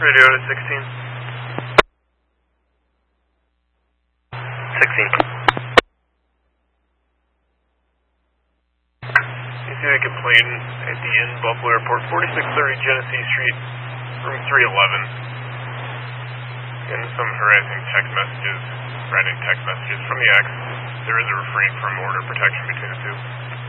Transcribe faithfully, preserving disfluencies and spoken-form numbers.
Radio to sixteen. sixteen. You see the complaint at the Inn Buffalo Airport, forty-six thirty Genesee Street, room three eleven. And some harassing text messages, random text messages from the ex. There is a refrain from order protection between the two.